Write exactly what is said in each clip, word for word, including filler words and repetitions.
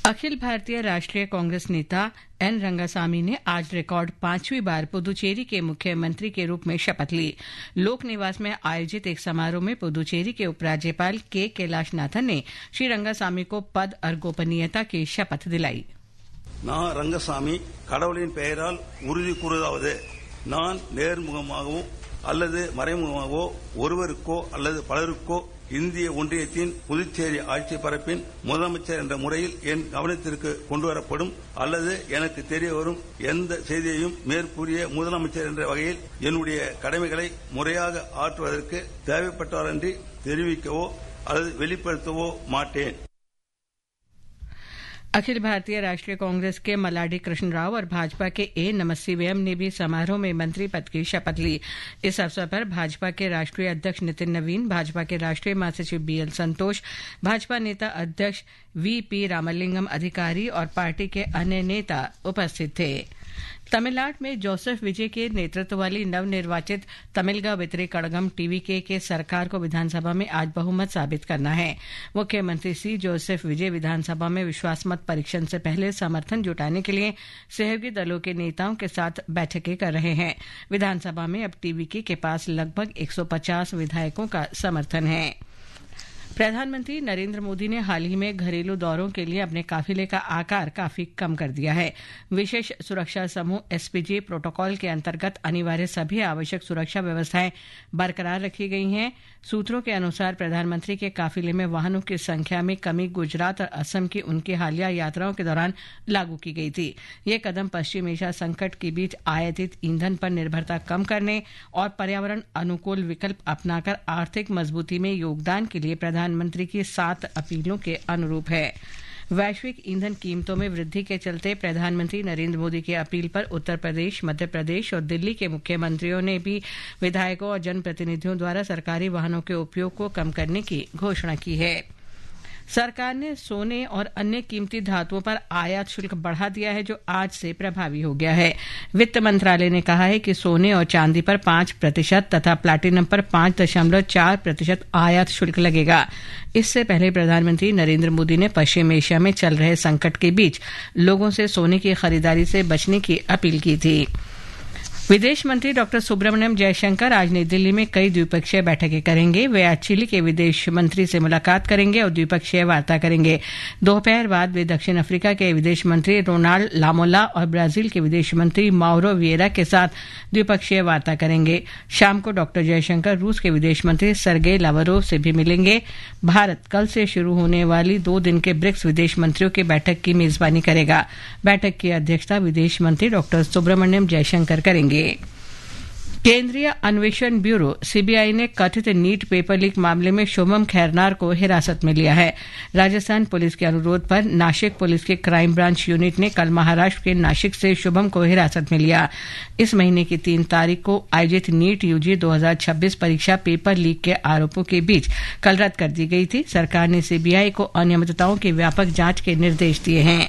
अखिल भारतीय राष्ट्रीय कांग्रेस नेता एन रंगासामी ने आज रिकॉर्ड पांचवी बार पुदुचेरी के मुख्यमंत्री के रूप में शपथ ली। लोक निवास में आयोजित एक समारोह में पुदुचेरी के उपराज्यपाल के कैलाशनाथन ने श्री रंगासामी को पद और गोपनीयता की शपथ दिलाई। நான் ரங்கசாமி கடவுளின் பெயரால் உறுதி கூறுவதாவது நான் நேர்முகமாகவோ அல்லது மறைமுகமாகவோ ஒருவருக்கோ அல்லது பலருக்கோ இந்திய ஒன்றியத்தின் புதுச்சேரி ஆட்சி பரப்பின் முதலமைச்சர் என்ற முறையில் என் கவனத்திற்கு கொண்டுவரப்படும் அல்லது எனக்கு தெரிய வரும் எந்த செய்தியையும் மேற்கூறிய முதலமைச்சர் என்ற வகையில் என்னுடைய கடமைகளை முறையாக ஆற்றுவதற்கு தேவைப்பட்டவரன்றி தெரிவிக்கவோ அல்லது வெளிப்படுத்தவோ மாட்டேன்। अखिल भारतीय राष्ट्रीय कांग्रेस के मलाडी कृष्ण राव और भाजपा के ए नमस्सीवयम ने भी समारोह में मंत्री पद की शपथ ली। इस अवसर पर भाजपा के राष्ट्रीय अध्यक्ष नितिन नवीन, भाजपा के राष्ट्रीय महासचिव बीएल संतोष, भाजपा नेता अध्यक्ष वीपी रामलिंगम अधिकारी और पार्टी के अन्य नेता उपस्थित थे। तमिलनाडु में जोसेफ विजय के नेतृत्व वाली नवनिर्वाचित तमिलगा वितरी कड़गम टीवीके के सरकार को विधानसभा में आज बहुमत साबित करना है। मुख्यमंत्री सी जोसेफ विजय विधानसभा में विश्वास मत परीक्षण से पहले समर्थन जुटाने के लिए सहयोगी दलों के नेताओं के साथ बैठकें कर रहे हैं। विधानसभा में अब टीवीके के पास लगभग एक सौ पचास विधायकों का समर्थन है। प्रधानमंत्री नरेंद्र मोदी ने हाल ही में घरेलू दौरों के लिए अपने काफिले का आकार काफी कम कर दिया है। विशेष सुरक्षा समूह एसपीजी प्रोटोकॉल के अंतर्गत अनिवार्य सभी आवश्यक सुरक्षा व्यवस्थाएं बरकरार रखी गई हैं। सूत्रों के अनुसार प्रधानमंत्री के काफिले में वाहनों की संख्या में कमी गुजरात और असम की उनकी हालिया यात्राओं के दौरान लागू की गई थी। यह कदम पश्चिम एशिया संकट के बीच आयातित ईंधन पर निर्भरता कम करने और पर्यावरण अनुकूल विकल्प अपनाकर आर्थिक मजबूती में योगदान के लिए प्रधानमंत्री की सात अपीलों के अनुरूप है। वैश्विक ईंधन कीमतों में वृद्धि के चलते प्रधानमंत्री नरेंद्र मोदी की अपील पर उत्तर प्रदेश, मध्य प्रदेश और दिल्ली के मुख्यमंत्रियों ने भी विधायकों और जनप्रतिनिधियों द्वारा सरकारी वाहनों के उपयोग को कम करने की घोषणा की है। सरकार ने सोने और अन्य कीमती धातुओं पर आयात शुल्क बढ़ा दिया है, जो आज से प्रभावी हो गया है। वित्त मंत्रालय ने कहा है कि सोने और चांदी पर पांच प्रतिशत तथा प्लैटिनम पर पांच दशमलव चार प्रतिशत आयात शुल्क लगेगा। इससे पहले प्रधानमंत्री नरेंद्र मोदी ने पश्चिम एशिया में चल रहे संकट के बीच लोगों से सोने की खरीदारी से बचने की अपील की थी। विदेश मंत्री डॉक्टर सुब्रमण्यम जयशंकर आज नई दिल्ली में कई द्विपक्षीय बैठकें करेंगे। वे आज चिली के विदेश मंत्री से मुलाकात करेंगे और द्विपक्षीय वार्ता करेंगे। दोपहर बाद वे दक्षिण अफ्रीका के विदेश मंत्री रोनाल्ड लामोला और ब्राजील के विदेश मंत्री माउरो विएरा के साथ द्विपक्षीय वार्ता करेंगे। शाम को डॉक्टर जयशंकर रूस के विदेश मंत्री सर्गेई लावरोव से भी मिलेंगे। भारत कल से शुरू होने वाली दो दिन के ब्रिक्स विदेश मंत्रियों की बैठक की मेजबानी करेगा। बैठक की अध्यक्षता विदेश मंत्री डॉक्टर सुब्रमण्यम जयशंकर करेंगे। केंद्रीय अन्वेषण ब्यूरो सीबीआई ने कथित नीट पेपर लीक मामले में शुभम खैरनार को हिरासत में लिया है। राजस्थान पुलिस के अनुरोध पर नासिक पुलिस के क्राइम ब्रांच यूनिट ने कल महाराष्ट्र के नासिक से शुभम को हिरासत में लिया। इस महीने की तीन तारीख को आयोजित नीट यूजी दो हज़ार छब्बीस परीक्षा पेपर लीक के आरोपों के बीच कल रद्द कर दी गई थी। सरकार ने सीबीआई को अनियमितताओं की व्यापक जांच के निर्देश दिए हैं।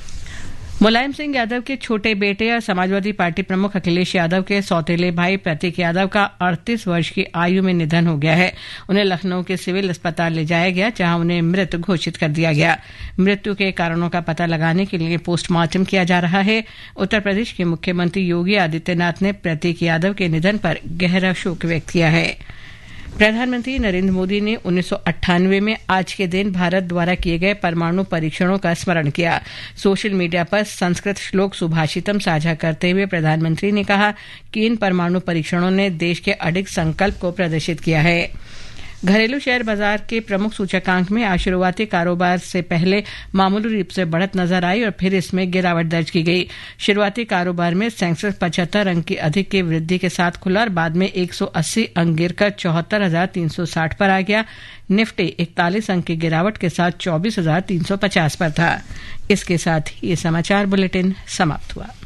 मुलायम सिंह यादव के छोटे बेटे और समाजवादी पार्टी प्रमुख अखिलेश यादव के सौतेले भाई प्रतीक यादव का अड़तीस वर्ष की आयु में निधन हो गया है। उन्हें लखनऊ के सिविल अस्पताल ले जाया गया, जहां उन्हें मृत घोषित कर दिया गया। मृत्यु के कारणों का पता लगाने के लिए पोस्टमार्टम किया जा रहा है। उत्तर प्रदेश के मुख्यमंत्री योगी आदित्यनाथ ने प्रतीक यादव के निधन पर गहरा शोक व्यक्त किया है। प्रधानमंत्री नरेंद्र मोदी ने उन्नीस सौ अट्ठानवे में आज के दिन भारत द्वारा किए गए परमाणु परीक्षणों का स्मरण किया। सोशल मीडिया पर संस्कृत श्लोक सुभाषितम साझा करते हुए प्रधानमंत्री ने कहा कि इन परमाणु परीक्षणों ने देश के अडिग संकल्प को प्रदर्शित किया है। घरेलू शेयर बाजार के प्रमुख सूचकांक में आज शुरुआती कारोबार से पहले मामूली रूप से बढ़त नजर आई और फिर इसमें गिरावट दर्ज की गई। शुरुआती कारोबार में सेंसेक्स पचहत्तर अंक की अधिक की वृद्धि के साथ खुला और बाद में एक सौ अस्सी अंक गिरकर चौहत्तर हजार तीन सौ साठ पर आ गया। निफ्टी इकतालीस अंक की गिरावट के साथ चौबीस हजार तीन सौ पचास पर था। इसके साथ ये समाचार बुलेटिन समाप्त हुआ।